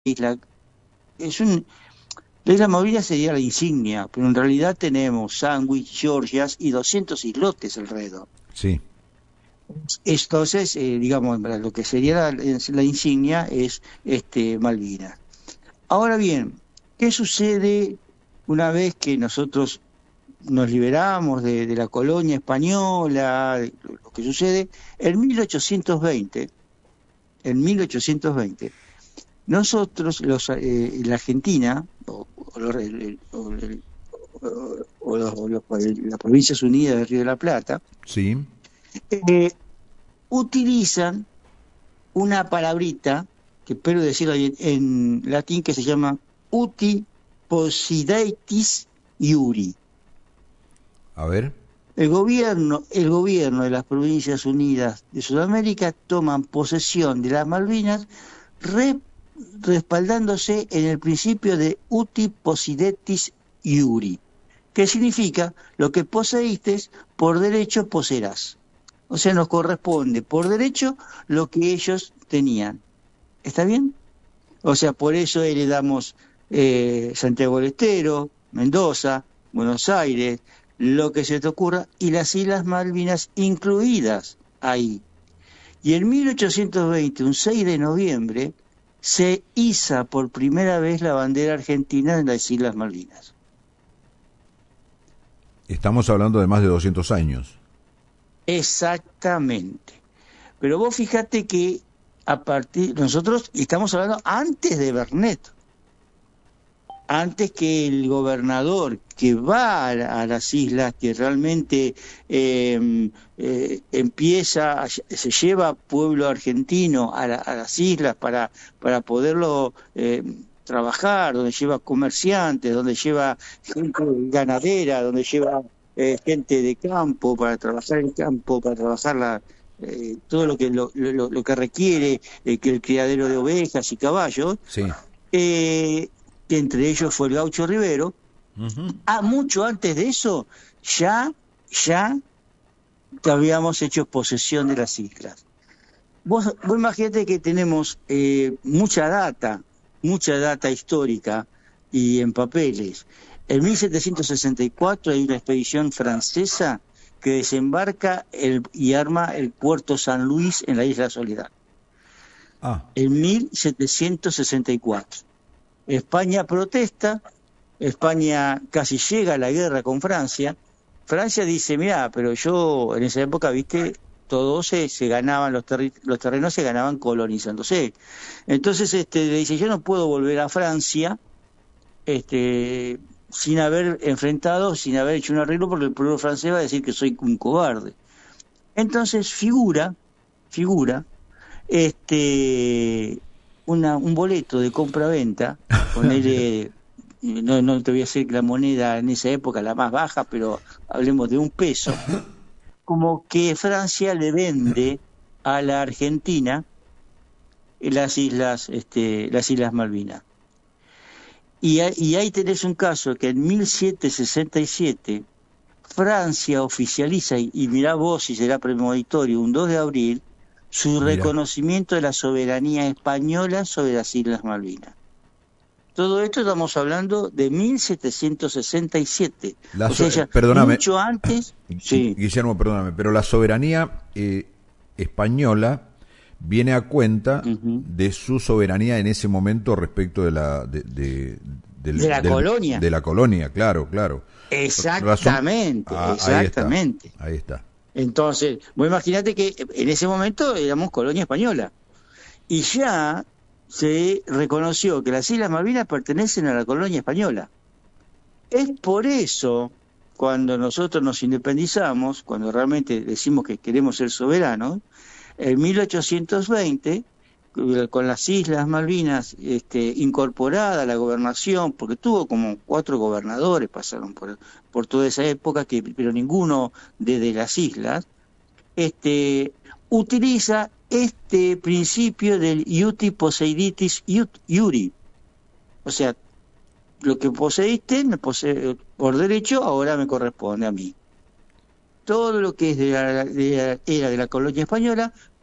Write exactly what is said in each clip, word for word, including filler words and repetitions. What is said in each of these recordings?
isla. Es un, la isla Malvinas sería la insignia, pero en realidad tenemos Sandwich, Georgias y doscientos islotes alrededor. Sí. Entonces, eh, digamos, lo que sería la, la insignia es este Malvinas. Ahora bien, ¿qué sucede una vez que nosotros nos liberamos de, de la colonia española? Lo que sucede en mil ochocientos veinte, en mil ochocientos veinte, nosotros, los, eh, la Argentina, o, o, los, el, o, el, o, los, o los, las Provincias Unidas del Río de la Plata, sí, eh, utilizan una palabrita, que espero decirlo en, en latín, que se llama uti possidetis iuri. A ver. El gobierno, el gobierno de las Provincias Unidas de Sudamérica toman posesión de las Malvinas re, respaldándose en el principio de uti possidetis iuri, que significa lo que poseíste por derecho poseerás. O sea, nos corresponde por derecho lo que ellos tenían. ¿Está bien? O sea, por eso heredamos eh, Santiago del Estero, Mendoza, Buenos Aires, lo que se te ocurra, y las Islas Malvinas incluidas ahí. Y en mil ochocientos veinte, un seis de noviembre, se iza por primera vez la bandera argentina en las Islas Malvinas. Estamos hablando de más de doscientos años. Exactamente. Pero vos fíjate que a partir, nosotros estamos hablando antes de Bernet, antes que el gobernador que va a, a las islas, que realmente eh, eh, empieza, a, se lleva pueblo argentino a, la, a las islas para, para poderlo eh, trabajar, donde lleva comerciantes, donde lleva gente ganadera, donde lleva eh, gente de campo para trabajar en campo, para trabajar la, eh, todo lo que lo, lo, lo que requiere eh, que el criadero de ovejas y caballos. Sí. Eh, que entre ellos fue el Gaucho Rivero. Uh-huh. Ah, mucho antes de eso, ya, ya habíamos hecho posesión de las islas. Vos, vos imaginate que tenemos eh, mucha data, mucha data histórica y en papeles. En mil setecientos sesenta y cuatro hay una expedición francesa que desembarca el, y arma el puerto San Luis en la isla Soledad. Ah. En mil setecientos sesenta y cuatro. España protesta, España casi llega a la guerra con Francia. Francia dice, mira, pero yo en esa época, viste, todos se, se ganaban, los, terri- los terrenos se ganaban colonizándose. Entonces este, le dice, yo no puedo volver a Francia este, sin haber enfrentado, sin haber hecho un arreglo, porque el pueblo francés va a decir que soy un cobarde. Entonces figura, figura, este... Una, un boleto de compra-venta, ponele, no, no te voy a decir que la moneda en esa época la más baja, pero hablemos de un peso, como que Francia le vende a la Argentina las islas, este, las islas Malvinas. Y, y ahí tenés un caso que en mil setecientos sesenta y siete Francia oficializa, y, y mirá vos si será premonitorio, un dos de abril, su Mira. reconocimiento de la soberanía española sobre las Islas Malvinas. Todo esto estamos hablando de mil setecientos sesenta y siete. La o sea, so- ya perdóname, mucho antes... sí. Guillermo, perdóname, pero la soberanía eh, española viene a cuenta uh-huh. de su soberanía en ese momento respecto de la... De, de, del, de la del, colonia. De la colonia, claro, claro. Exactamente, ah, exactamente. Ahí está. Ahí está. Entonces, vos imaginate que en ese momento éramos colonia española y ya se reconoció que las Islas Malvinas pertenecen a la colonia española. Es por eso, cuando nosotros nos independizamos, cuando realmente decimos que queremos ser soberanos, en mil ochocientos veinte, con las Islas Malvinas este, incorporada a la gobernación, porque tuvo como cuatro gobernadores, pasaron por, por toda esa época, que, pero ninguno desde las islas, este, utiliza este principio del iuti posseiditis iuri. O sea, lo que poseíste me posee, por derecho, ahora me corresponde a mí. Todo lo que es de la, de la, era de la colonia española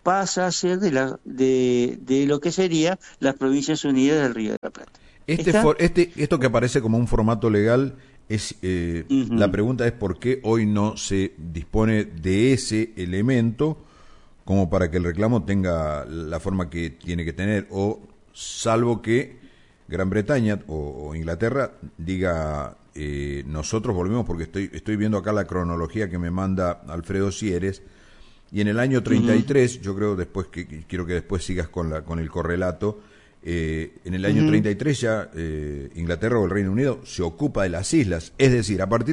pasa a ser de, la, de, de lo que sería las Provincias Unidas del Río de la Plata. Este, for, este Esto que aparece como un formato legal, es eh, uh-huh. la pregunta es por qué hoy no se dispone de ese elemento como para que el reclamo tenga la forma que tiene que tener, o salvo que Gran Bretaña o, o Inglaterra diga eh, nosotros volvemos, porque estoy estoy viendo acá la cronología que me manda Alfredo Sieres, y en el año treinta y tres, uh-huh. yo creo después que quiero que después sigas con la con el correlato, eh, en el año uh-huh. treinta y tres ya eh, Inglaterra o el Reino Unido se ocupa de las islas, es decir, a partir